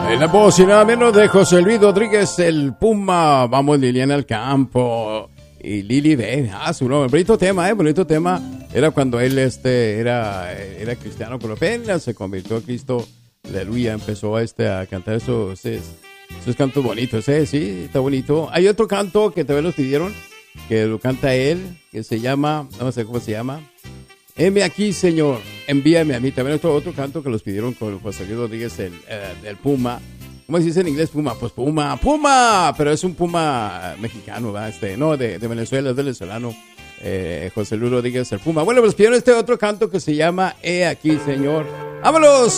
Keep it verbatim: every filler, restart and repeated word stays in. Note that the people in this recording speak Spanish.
En la voz y nada menos de José Luis Rodríguez, el Puma. Vamos, Liliana al campo. Y Lili B, ah, su nombre. Bonito tema, eh, bonito tema. Era cuando él este, era, era cristiano, pero apenas se convirtió a Cristo. Aleluya, empezó a, este, a cantar esos, esos, esos cantos bonitos, eh, sí, está bonito. Hay otro canto que también nos pidieron, que lo canta él, que se llama, no sé cómo se llama. Heme aquí, Señor, envíame a mí. También otro, otro canto que los pidieron con José Luis Rodríguez, el, el, el Puma. ¿Cómo se dice en inglés Puma? Pues Puma, Puma, pero es un Puma mexicano, ¿verdad? Este, no, de, de Venezuela, es venezolano. Eh, José Luis Rodríguez, el Puma. Bueno, pues pidieron este otro canto que se llama He aquí, Señor. ¡Vámonos!